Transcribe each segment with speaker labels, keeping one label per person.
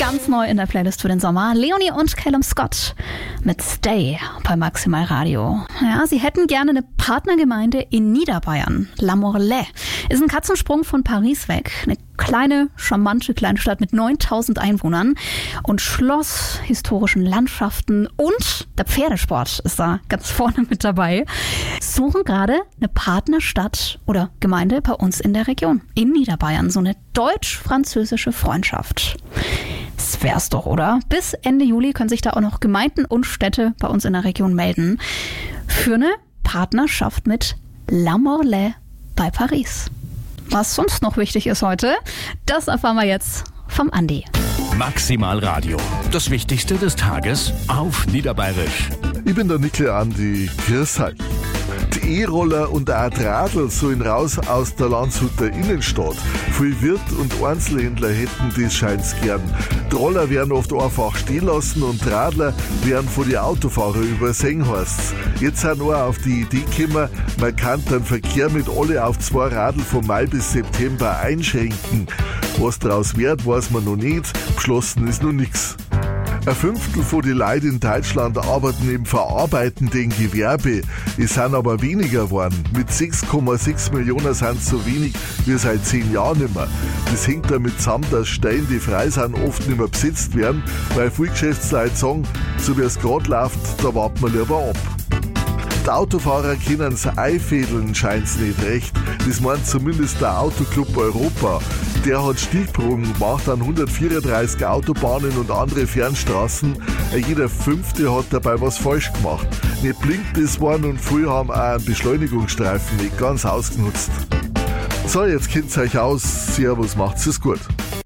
Speaker 1: Ganz neu in der Playlist für den Sommer. Leonie und Callum Scott mit Stay bei Maximal Radio. Ja, sie hätten gerne eine Partnergemeinde in Niederbayern. La Morlaix ist ein Katzensprung von Paris weg. Eine kleine, charmante Kleinstadt mit 9000 Einwohnern und Schloss, historischen Landschaften und der Pferdesport ist da ganz vorne mit dabei. Suchen gerade eine Partnerstadt oder Gemeinde bei uns in der Region, in Niederbayern. So eine deutsch-französische Freundschaft. Das wär's doch, oder? Bis Ende Juli können sich da auch noch Gemeinden und Städte bei uns in der Region melden. Für eine Partnerschaft mit La Morlaix bei Paris. Was sonst noch wichtig ist heute, das erfahren wir jetzt vom Andi.
Speaker 2: Maximal Radio. Das Wichtigste des Tages auf Niederbayerisch.
Speaker 3: Ich bin der Nickel Andi. Grüß euch. Die E-Roller und auch die Radl sollen raus aus der Landshuter Innenstadt. Viele Wirt und Einzelhändler hätten das scheint's gern. Die Roller werden oft einfach stehen lassen und die Radler werden von den Autofahrern übersehen, heißt's. Jetzt sind auch auf die Idee gekommen, man kann den Verkehr mit alle auf 2 Radl von Mai bis September einschränken. Was daraus wird, weiß man noch nicht. Beschlossen ist noch nichts. 1/5 von den Leuten in Deutschland arbeiten im verarbeitenden Gewerbe. Es sind aber weniger geworden. Mit 6,6 Millionen sind es so wenig wie seit 10 Jahren nicht mehr. Das hängt damit zusammen, dass Stellen, die frei sind, oft nicht mehr besetzt werden, weil viele Geschäftsleute sagen, so wie es gerade läuft, da warten wir lieber ab. Die Autofahrer können es einfädeln, scheint's nicht recht. Das meint zumindest der Autoclub Europa. Der hat Stichproben gemacht an 134 Autobahnen und andere Fernstraßen. Jeder 5. hat dabei was falsch gemacht. Nicht blinkt es waren und viele haben auch einen Beschleunigungsstreifen nicht ganz ausgenutzt. So, jetzt kennt ihr euch aus. Servus, macht's es gut.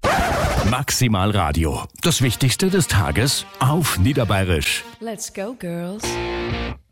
Speaker 2: Maximal Radio. Das Wichtigste des Tages auf Niederbayerisch.
Speaker 4: Let's go, girls.